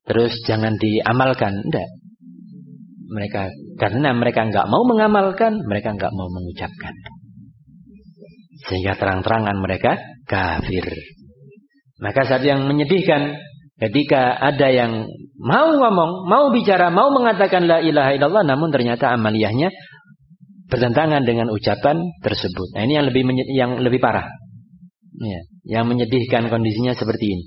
terus jangan diamalkan. Enggak. Karena mereka enggak mau mengamalkan, mereka enggak mau mengucapkan. Sehingga terang-terangan mereka kafir. Maka saat yang menyedihkan, ketika ada yang mau ngomong, mau bicara, mau mengatakan la ilaha illallah, namun ternyata amaliyahnya bertentangan dengan ucapan tersebut. Nah, ini yang lebih parah. Ya, yang menyedihkan kondisinya seperti ini.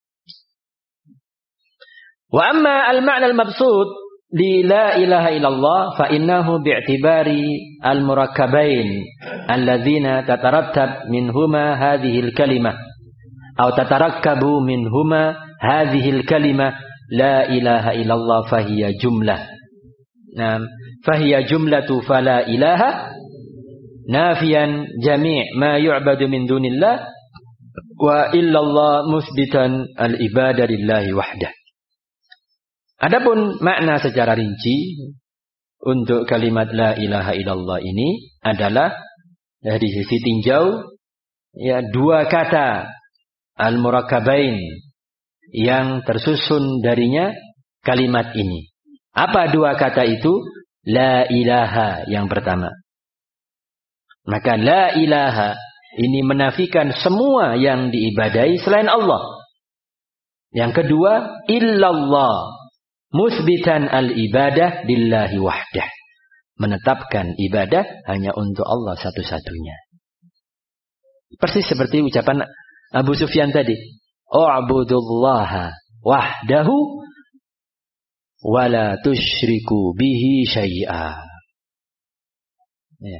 Wa amma al-ma'na al-mabsut li la ilaha illallah fa innahu bi'tibari al-murakkabain alladzina tatarattab minhuma hadhihi al-kalimah atau tatarakkabu minhuma hadhihi al-kalimah la ilaha illallah fa hiya jumlah. Nah, fa hiya jumlatu fala ilaha nafiyan jami' ma yu'badu min dunillah wa illallah musbitan al-ibadah lillahi wahdah. Adapun makna secara rinci untuk kalimat la ilaha illallah ini adalah dari sisi tinjau ya dua kata al-murakkabain yang tersusun darinya kalimat ini. Apa dua kata itu? La ilaha yang pertama. Maka la ilaha ini menafikan semua yang diibadahi selain Allah. Yang kedua, illallah. Musbitan al-ibadah lillahi wahdah. Menetapkan ibadah hanya untuk Allah satu-satunya. Persis seperti ucapan Abu Sufyan tadi. U'budullaha wahdahu wala tusyriku bihi syai'a. Ya.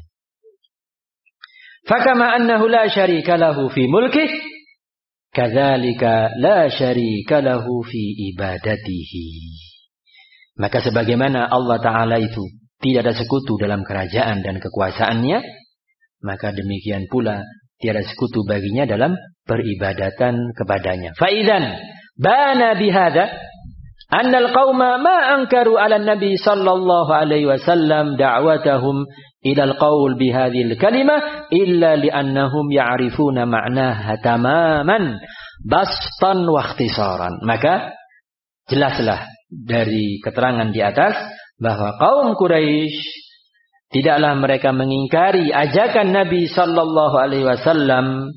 Fakama annahu la syarika lahu fi mulkih, kadzalika la syarika lahu fi ibadatihi. Maka sebagaimana Allah Ta'ala itu tidak ada sekutu dalam kerajaan dan kekuasaannya, maka demikian pula tiada sekutu baginya dalam peribadatan kepadanya. Faidzan bana bihadza annal qauma ma ankaru 'ala an-nabi sallallahu alaihi wasallam da'watahum ila al-qaul bihadhil kalimah illa li'annahum ya'rifuna ma'naha tamaman bastan wa ikhtisaran. Maka jelaslah dari keterangan di atas bahwa kaum Quraisy tidaklah mereka mengingkari ajakan Nabi sallallahu alaihi wasallam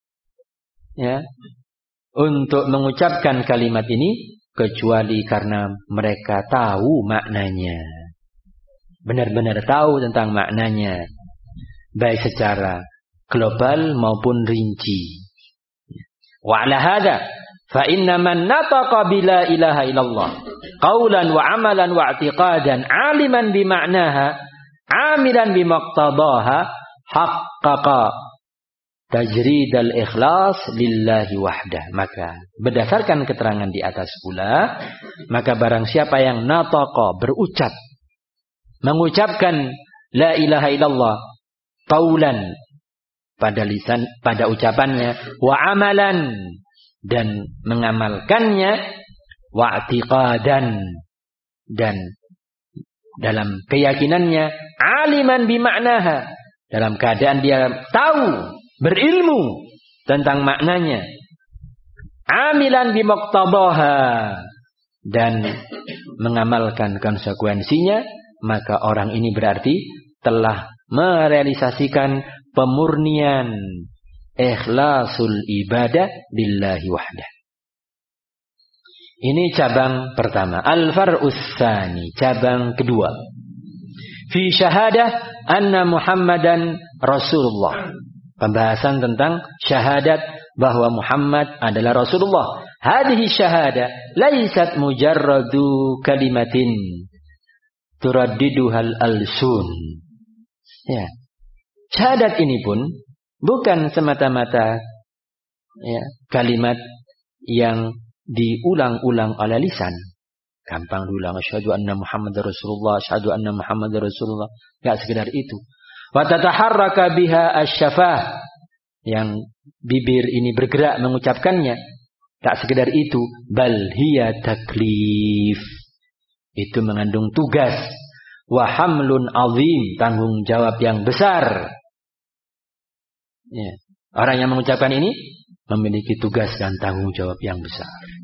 ya untuk mengucapkan kalimat ini kecuali karena mereka tahu maknanya. Benar-benar tahu tentang maknanya, baik secara global maupun rinci. Wa ala hadza fa inna man nataqa bila ilaha illallah qaulan wa amalan wa i'tiqadan aliman bi ma'naha amilan bi maqtadaha haqqaqa tajridal ikhlas lillahi wahdah. Maka berdasarkan keterangan di atas pula, maka barang siapa yang nataqa berucap, mengucapkan la ilaha illallah qaulan pada lisan, pada ucapannya, wa amalan dan mengamalkannya, wa i'tiqadan dan dalam keyakinannya, aliman bi ma'naha dalam keadaan dia tahu, berilmu tentang maknanya, amilan bi maqtadaha dan mengamalkan konsekuensinya, maka orang ini berarti telah merealisasikan pemurnian ikhlasul ibadah lillahi wahdah. Ini cabang pertama. Al-far'us tsani, cabang kedua. Fi syahadah anna Muhammadan Rasulullah. Pembahasan tentang syahadat bahwa Muhammad adalah Rasulullah. Hadhihi syahadah laisat mujarradu kalimatin turaddiduhal alsun. Ya. Syahadat ini pun bukan semata-mata ya, kalimat yang diulang-ulang oleh lisan. Gampang diulang, asyhadu anna Muhammadar Rasulullah, asyhadu anna Muhammadar Rasulullah. Enggak sekedar itu. Wa tataharraka biha asy-syafah. Yang bibir ini bergerak mengucapkannya. Tak sekedar itu, bal hiya taklif. Itu mengandung tugas. Wa hamlun azim, tanggung jawab yang besar. Ya. Orang yang mengucapkan ini memiliki tugas dan tanggung jawab yang besar.